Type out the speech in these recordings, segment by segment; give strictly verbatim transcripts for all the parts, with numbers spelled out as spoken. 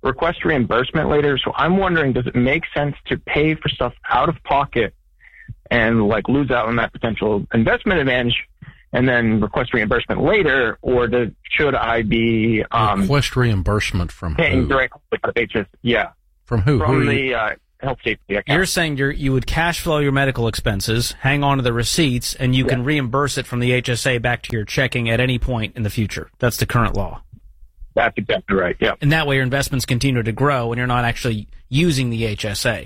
request reimbursement later. So I'm wondering, does it make sense to pay for stuff out of pocket and like lose out on that potential investment advantage and then request reimbursement later, or does, should I be um, request reimbursement from paying who? directly with H S A? Yeah, from who? From who the uh, health safety account. You're saying you're, you would cash flow your medical expenses, hang on to the receipts, and you yeah. can reimburse it from the H S A back to your checking at any point in the future. That's the current law. That's exactly right. Yeah, and that way your investments continue to grow, and you're not actually using the H S A.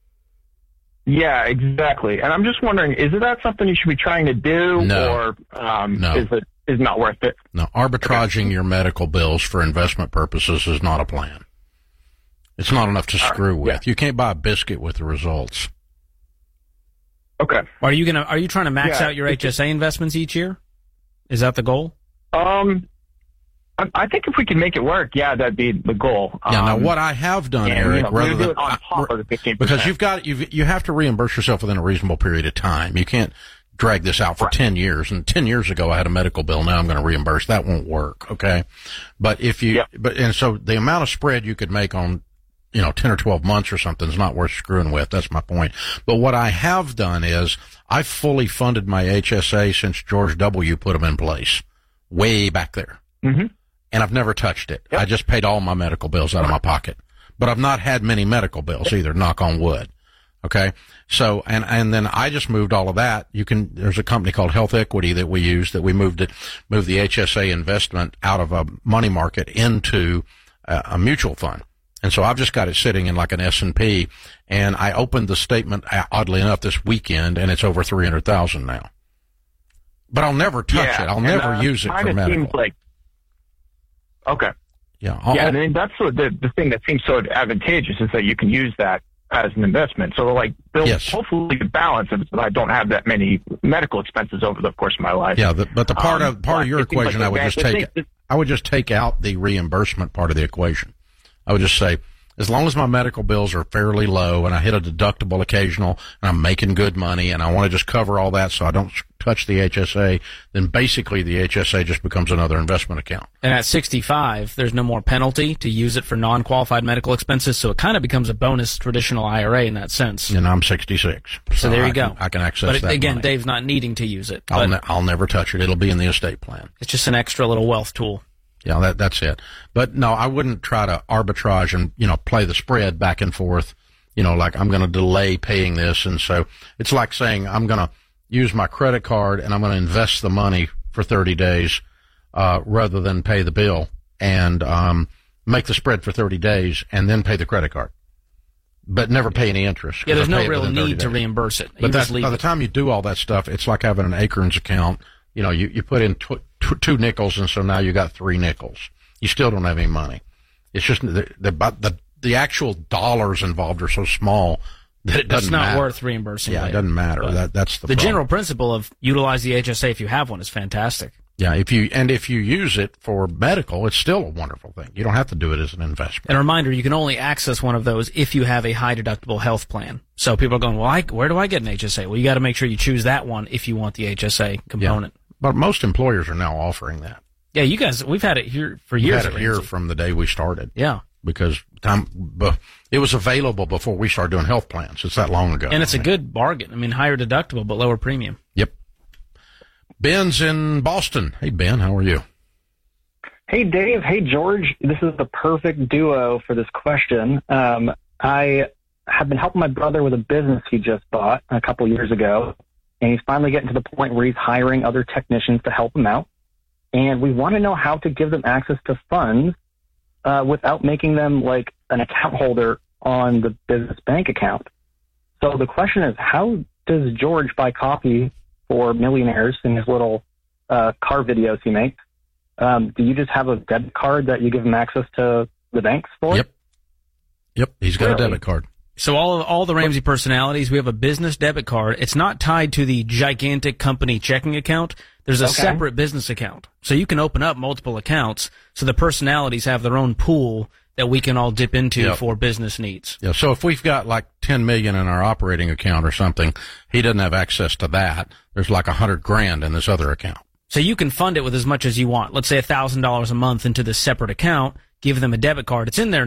Yeah, exactly. And I'm just wondering, is that something you should be trying to do, No. or um, No. is it is not worth it? No, arbitraging okay. your medical bills for investment purposes is not a plan. It's not enough to screw right. with. Yeah. You can't buy a biscuit with the results. Okay. Are you gonna? Are you trying to max Yeah, out your H S A investments each year? Is that the goal? Um, I, I think if we can make it work, yeah, that'd be the goal. Yeah. Um, Now, what I have done, and, Eric, you know, rather we do than it on top of the fifteen percent. because you've got you you have to reimburse yourself within a reasonable period of time. You can't drag this out for right. ten years. And ten years ago, I had a medical bill. Now I'm going to reimburse. That won't work. Okay. But if you, Yep. but, and so the amount of spread you could make on, you know, ten or twelve months or something is not worth screwing with. That's my point. But what I have done is I've fully funded my H S A since George W. put them in place way back there. Mm-hmm. And I've never touched it. Yep. I just paid all my medical bills out of my pocket. But I've not had many medical bills either, knock on wood. Okay. So, and, and then I just moved all of that. You can, there's a company called Health Equity that we use that we moved it, moved the H S A investment out of a money market into a, a mutual fund. And so I've just got it sitting in like an S and P, and I opened the statement, oddly enough, this weekend, and it's over three hundred thousand now. But I'll never touch yeah. it. I'll and, never uh, use it for kinda medical. Seems like, okay. Yeah. I'll, Yeah, I mean, that's what the, the thing that seems so advantageous is that you can use that as an investment. So, like, build Yes. hopefully the balance of it so that I don't have that many medical expenses over the course of my life. Yeah, the, but the part Um, of part of but your it seems like equation, the I would just advantage- take I would just take out the reimbursement part of the equation. I would just say, as long as my medical bills are fairly low and I hit a deductible occasional and I'm making good money and I want to just cover all that so I don't touch the H S A, then basically the H S A just becomes another investment account. And at sixty-five, there's no more penalty to use it for non-qualified medical expenses, so it kind of becomes a bonus traditional I R A in that sense. And I'm sixty-six. So, So there you I go. Can, I can access but that again, money. Dave's not needing to use it. I'll, But ne- I'll never touch it. It'll be in the estate plan. it's just an extra little wealth tool. Yeah, that, that's it. But no, I wouldn't try to arbitrage and, you know, play the spread back and forth. You know, like I'm going to delay paying this. And so it's like saying I'm going to use my credit card and I'm going to invest the money for thirty days, uh, rather than pay the bill and, um, make the spread for thirty days and then pay the credit card, but never pay any interest. Yeah, there's I no pay it real within thirty need to days. reimburse it. You But that's, just leave by the it. time you do all that stuff, it's like having an Acorns account. You know, you, you put in tw- tw- two nickels, and so now you got three nickels. You still don't have any money. It's just the the the, the actual dollars involved are so small that it doesn't It's not matter. worth reimbursing. Yeah, it later. doesn't matter. But That that's the the problem. general principle of utilize the H S A if you have one is fantastic. Yeah, if you and if you use it for medical, it's still a wonderful thing. You don't have to do it as an investment. And a reminder, you can only access one of those if you have a high deductible health plan. So people are going, well, I, where do I get an H S A? Well, you got to make sure you choose that one if you want the H S A component. Yeah. But most employers are now offering that. Yeah, you guys, we've had it here for We years. had it at here Ramsey. from the day we started. Yeah. Because time, bu- it was available before we started doing health plans. It's that long ago. And it's I a mean. good bargain. I mean, higher deductible, but lower premium. Yep. Ben's in Boston. Hey, Ben, how are you? Hey, Dave. Hey, George. This is the perfect duo for this question. Um, I have been helping my brother with a business he just bought a couple years ago, and he's finally getting to the point where he's hiring other technicians to help him out. And we want to know how to give them access to funds uh, without making them like an account holder on the business bank account. So the question is, how does George buy coffee for millionaires in his little uh, car videos he makes? Um, do you just have a debit card that you give him access to the banks for? Yep. Yep. He's got Really? a debit card. So all of all the Ramsey personalities, we have a business debit card. It's not tied to the gigantic company checking account. There's a Okay. separate business account. So you can open up multiple accounts. So the personalities have their own pool that we can all dip into Yep. for business needs. Yeah. So if we've got like ten million in our operating account or something, he doesn't have access to that. There's like a hundred grand in this other account. So you can fund it with as much as you want. Let's say a thousand dollars a month into this separate account. Give them a debit card. It's in there